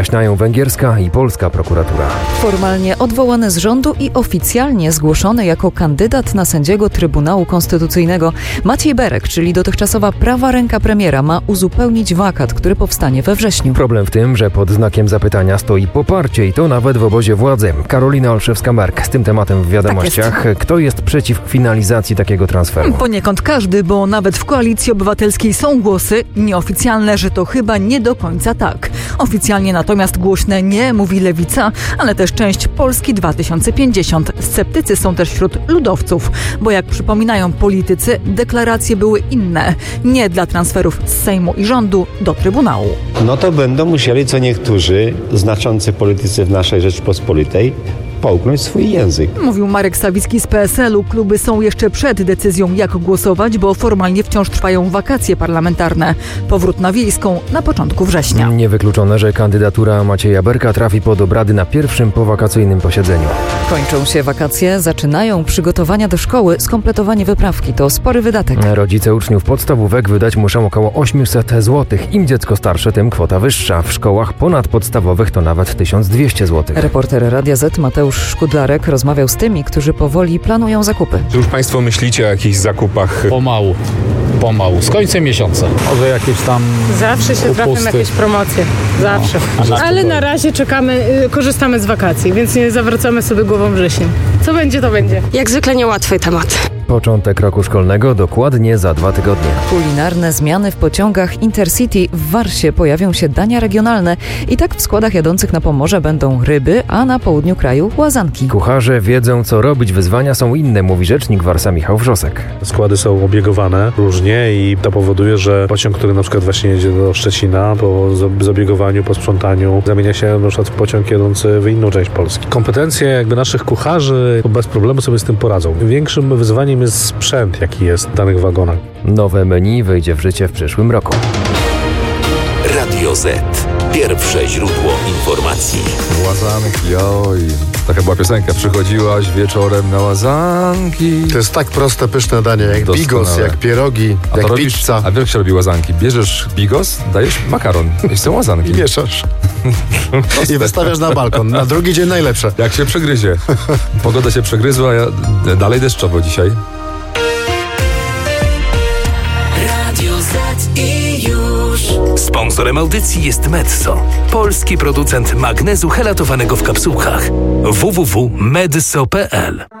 Wyjaśniają węgierska i polska prokuratura. Formalnie odwołany z rządu i oficjalnie zgłoszony jako kandydat na sędziego Trybunału Konstytucyjnego Maciej Berek, czyli dotychczasowa prawa ręka premiera, ma uzupełnić wakat, który powstanie we wrześniu. Problem w tym, że pod znakiem zapytania stoi poparcie i to nawet w obozie władzy. Karolina Olszewska-Mark z tym tematem w wiadomościach. Tak Kto jest przeciw finalizacji takiego transferu? Poniekąd każdy, bo nawet w Koalicji Obywatelskiej są głosy nieoficjalne, że to chyba nie do końca tak. Oficjalnie natomiast głośne nie mówi Lewica, ale też część Polski 2050. Sceptycy są też wśród ludowców, bo jak przypominają politycy, deklaracje były inne. Nie dla transferów z Sejmu i rządu do Trybunału. No to będą musieli co niektórzy znaczący politycy w naszej Rzeczpospolitej połknąć swój język. Mówił Marek Sawicki z PSL-u. Kluby są jeszcze przed decyzją, jak głosować, bo formalnie wciąż trwają wakacje parlamentarne. Powrót na Wiejską na początku września. Niewykluczone, że kandydatura Macieja Berka trafi pod obrady na pierwszym powakacyjnym posiedzeniu. Kończą się wakacje, zaczynają przygotowania do szkoły, skompletowanie wyprawki to spory wydatek. Rodzice uczniów podstawówek wydać muszą około 800 zł. Im dziecko starsze, tym kwota wyższa. W szkołach ponadpodstawowych to nawet 1200 zł. Reporter Radia Z Mateusz Szkudlarek rozmawiał z tymi, którzy powoli planują zakupy. Czy już Państwo myślicie o jakichś zakupach? Pomału, z końcem miesiąca. Może jakieś tam Zawsze się trafią jakieś promocje. Zawsze. Ale na razie czekamy, korzystamy z wakacji, więc nie zawracamy sobie głową wrzesień. Co będzie, to będzie. Jak zwykle niełatwy temat. Początek roku szkolnego dokładnie za 2 tygodnie. Kulinarne zmiany w pociągach Intercity. W Warsie pojawią się dania regionalne i tak w składach jadących na Pomorze będą ryby, a na południu kraju łazanki. Kucharze wiedzą, co robić, wyzwania są inne, mówi rzecznik Warsa Michał Wrzosek. Składy są obiegowane różnie i to powoduje, że pociąg, który na przykład właśnie jedzie do Szczecina, po zabiegowaniu, po sprzątaniu, zamienia się na przykład w pociąg jadący w inną część Polski. Kompetencje jakby naszych kucharzy bez problemu sobie z tym poradzą. Większym wyzwaniem jest sprzęt, jaki jest w danych wagonach. Nowe menu wejdzie w życie w przyszłym roku. Radio Z. Pierwsze źródło informacji. Łazanki, oj. Taka była piosenka. Przychodziłaś wieczorem na łazanki. To jest tak proste, pyszne danie, jak Doskonale. bigos, jak pierogi, jak pizza. A wiesz, jak się robi łazanki? Bierzesz bigos, dajesz makaron i są łazanki. I mieszasz. I wystawiasz na balkon. Na drugi dzień najlepsze. Jak się przegryzie. Pogoda się przegryzła, dalej deszczowo dzisiaj. Radio Z i już. Sponsorem audycji jest Medzo, polski producent magnezu helatowanego w kapsułkach. www.medso.pl